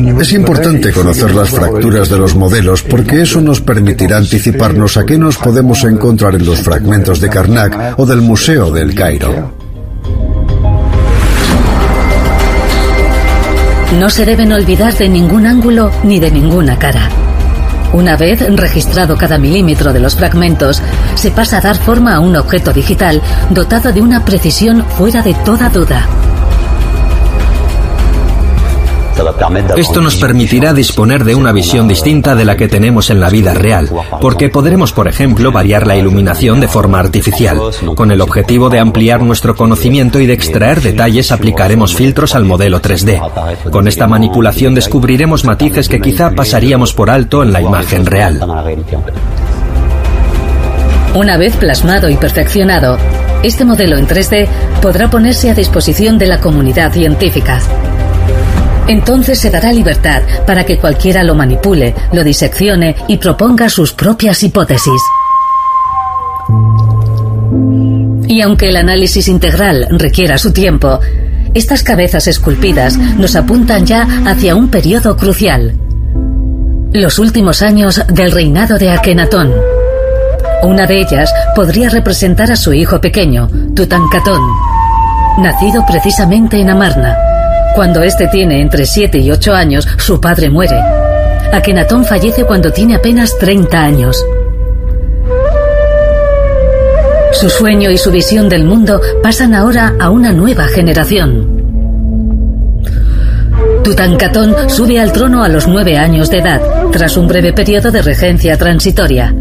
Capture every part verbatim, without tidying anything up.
Es importante conocer las fracturas de los modelos porque eso nos permitirá anticiparnos a qué nos podemos encontrar en los fragmentos de Karnak o del Museo del Cairo. No se deben olvidar de ningún ángulo ni de ninguna cara. Una vez registrado cada milímetro de los fragmentos, se pasa a dar forma a un objeto digital dotado de una precisión fuera de toda duda. Esto nos permitirá disponer de una visión distinta de la que tenemos en la vida real, porque podremos, por ejemplo, variar la iluminación de forma artificial. Con el objetivo de ampliar nuestro conocimiento y de extraer detalles, aplicaremos filtros al modelo tres D. Con esta manipulación descubriremos matices que quizá pasaríamos por alto en la imagen real. Una vez plasmado y perfeccionado, este modelo en tres D podrá ponerse a disposición de la comunidad científica. Entonces se dará libertad para que cualquiera lo manipule, lo diseccione y proponga sus propias hipótesis. Y aunque el análisis integral requiera su tiempo, estas cabezas esculpidas nos apuntan ya hacia un periodo crucial: los últimos años del reinado de Akenatón. Una de ellas podría representar a su hijo pequeño, Tutankamón, nacido precisamente en Amarna. Cuando éste tiene entre siete y ocho años, su padre muere. Akenatón fallece cuando tiene apenas treinta años. Su sueño y su visión del mundo pasan ahora a una nueva generación. Tutankamón sube al trono a los nueve años de edad, tras un breve periodo de regencia transitoria.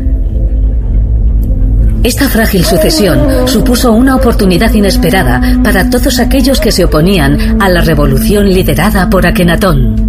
Esta frágil sucesión supuso una oportunidad inesperada para todos aquellos que se oponían a la revolución liderada por Akenatón.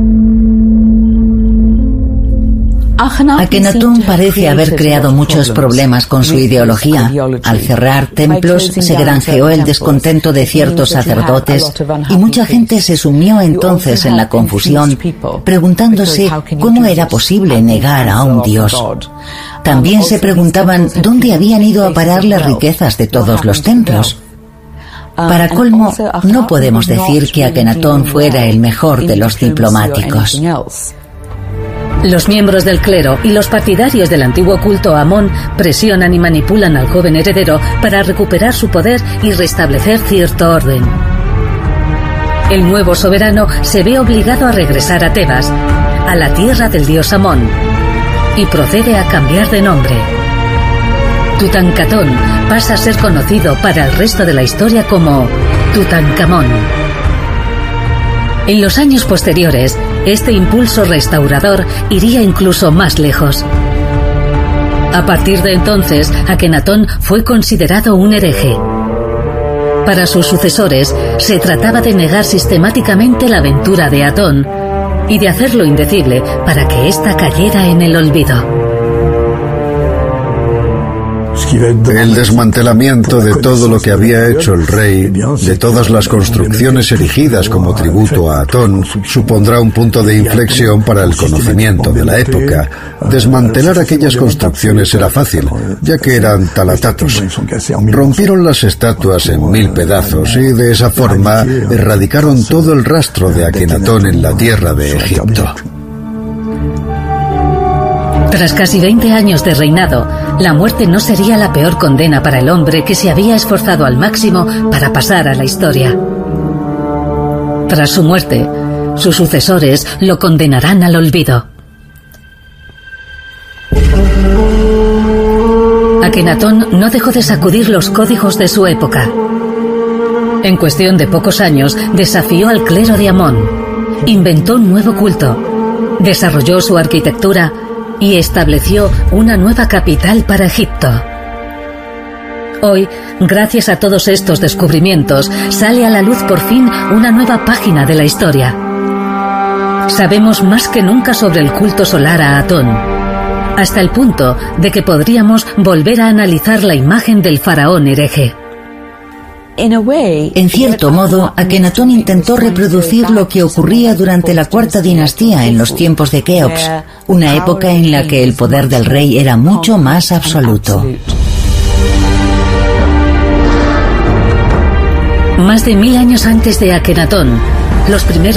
Akenatón parece haber creado muchos problemas con su ideología. Al cerrar templos, se granjeó el descontento de ciertos sacerdotes y mucha gente se sumió entonces en la confusión, preguntándose cómo era posible negar a un dios. También se preguntaban dónde habían ido a parar las riquezas de todos los templos. Para colmo, no podemos decir que Akenatón fuera el mejor de los diplomáticos. Los miembros del clero y los partidarios del antiguo culto a Amón presionan y manipulan al joven heredero para recuperar su poder y restablecer cierto orden. El nuevo soberano se ve obligado a regresar a Tebas, a la tierra del dios Amón, y procede a cambiar de nombre. Tutankamón pasa a ser conocido para el resto de la historia como Tutankamón. En los años posteriores, este impulso restaurador iría incluso más lejos. A partir de entonces, Akenatón fue considerado un hereje. Para sus sucesores, se trataba de negar sistemáticamente la aventura de Atón y de hacerlo indecible para que ésta cayera en el olvido. El desmantelamiento de todo lo que había hecho el rey, de todas las construcciones erigidas como tributo a Atón, supondrá un punto de inflexión para el conocimiento de la época. Desmantelar aquellas construcciones era fácil, ya que eran talatatos. Rompieron las estatuas en mil pedazos y de esa forma erradicaron todo el rastro de Akenatón en la tierra de Egipto. Tras casi veinte años de reinado, la muerte no sería la peor condena para el hombre que se había esforzado al máximo para pasar a la historia. Tras su muerte, sus sucesores lo condenarán al olvido. Akenatón no dejó de sacudir los códigos de su época. En cuestión de pocos años, desafió al clero de Amón, inventó un nuevo culto, desarrolló su arquitectura y estableció una nueva capital para Egipto. Hoy, gracias a todos estos descubrimientos, sale a la luz por fin una nueva página de la historia. Sabemos más que nunca sobre el culto solar a Atón, hasta el punto de que podríamos volver a analizar la imagen del faraón hereje. En cierto modo, Akenatón intentó reproducir lo que ocurría durante la cuarta dinastía en los tiempos de Keops, una época en la que el poder del rey era mucho más absoluto. Más de mil años antes de Akenatón, los primeros